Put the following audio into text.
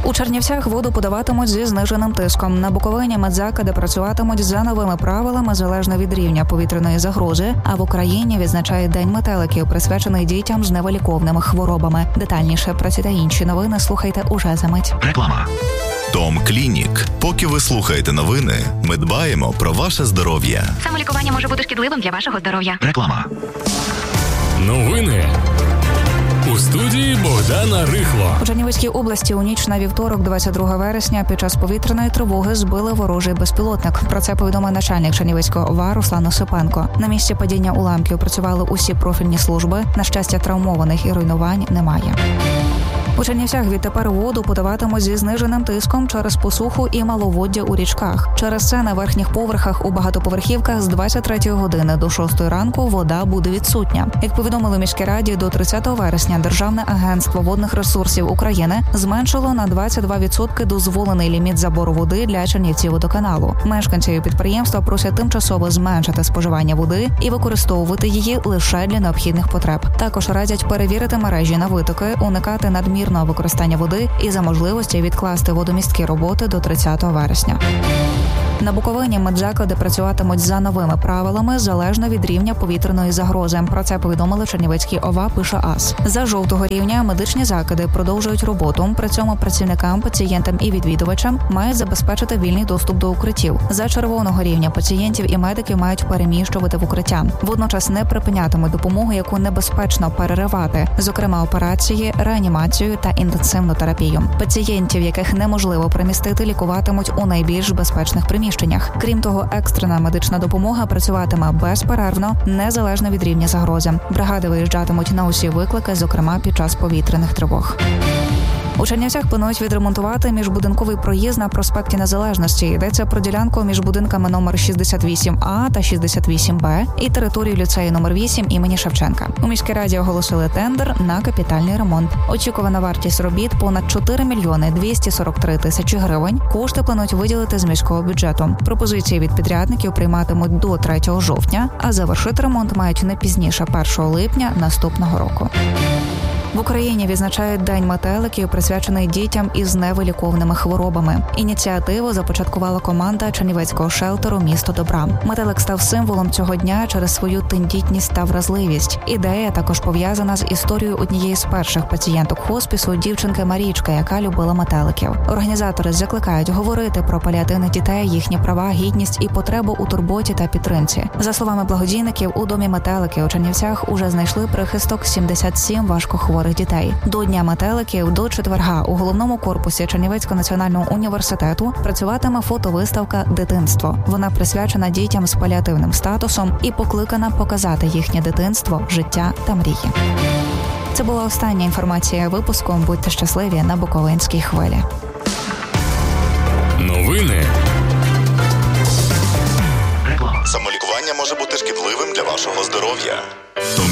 У Чернівцях воду подаватимуть зі зниженим тиском. На Буковині медзаклади працюватимуть за новими правилами залежно від рівня повітряної загрози, а в Україні відзначають День метеликів, присвячений дітям з невиліковними хворобами. Детальніше про ці та інші новини слухайте уже за мить. Реклама. Том Клінік. Поки ви слухаєте новини, ми дбаємо про ваше здоров'я. Самолікування може бути шкідливим для вашого здоров'я. Реклама. Новини. У студії Богдана Рихло. У Чернівецькій області у ніч на вівторок, 22 вересня, під час повітряної тривоги збили ворожий безпілотник. Про це повідомив начальник Чернівецького ОВА Руслан Осипенко. На місці падіння уламків працювали усі профільні служби. На щастя, травмованих і руйнувань немає. У Чернівцях відтепер воду подаватимуть зі зниженим тиском через посуху і маловоддя у річках. Через це на верхніх поверхах у багатоповерхівках з 23 години до 6 ранку вода буде відсутня. Як повідомили в міській раді, до 30 вересня Державне агентство водних ресурсів України зменшило на 22% дозволений ліміт забору води для Чернівцівводоканалу. Мешканці підприємства просять тимчасово зменшити споживання води і використовувати її лише для необхідних потреб. Також радять перевірити мережі на витоки, уникати надмірного використання води і за можливості відкласти водомісткі роботи до 30 вересня. На Буковині медзаклади працюватимуть за новими правилами залежно від рівня повітряної загрози. Про це повідомили Чернівецький ОВА, пише АС. За жовтого рівня медичні заклади продовжують роботу. При цьому працівникам, пацієнтам і відвідувачам мають забезпечити вільний доступ до укриттів. За червоного рівня пацієнтів і медиків мають переміщувати в укриття. Водночас не припинятимуть допомогу, яку небезпечно переривати, зокрема операції, реанімацію та інтенсивну терапію. Пацієнтів, яких неможливо примістити, лікуватимуть у найбільш безпечних приміщеннях. Крім того, екстрена медична допомога працюватиме безперервно, незалежно від рівня загрози. Бригади виїжджатимуть на усі виклики, зокрема під час повітряних тривог. У Чернівцях планують відремонтувати міжбудинковий проїзд на проспекті Незалежності. Йдеться про ділянку між будинками номер 68А та 68Б і територію ліцею номер 8 імені Шевченка. У міській раді оголосили тендер на капітальний ремонт. Очікувана вартість робіт – понад 4 мільйони 243 тисячі гривень. Кошти планують виділити з міського бюджету. Пропозиції від підрядників прийматимуть до 3 жовтня, а завершити ремонт мають не пізніше 1 липня наступного року. В Україні відзначають День метеликів, присвячений дітям із невиліковними хворобами. Ініціативу започаткувала команда Чернівецького шелтеру «Місто добра». Метелик став символом цього дня через свою тендітність та вразливість. Ідея також пов'язана з історією однієї з перших пацієнток хоспісу, дівчинки Марічки, яка любила метеликів. Організатори закликають говорити про паліативних дітей, їхні права, гідність і потребу у турботі та підтримці. За словами благодійників, у домі метелики у Чернівцях уже знайшли прихисток 77 важкохворих дітей. До Дня метеликів до четверга у головному корпусі Чернівецького національного університету працюватиме фотовиставка «Дитинство». Вона присвячена дітям з паліативним статусом і покликана показати їхнє дитинство, життя та мрії. Це була остання інформація випуску. Будьте щасливі на Буковинській хвилі. Новини. Самолікування може бути шкідливим для вашого здоров'я.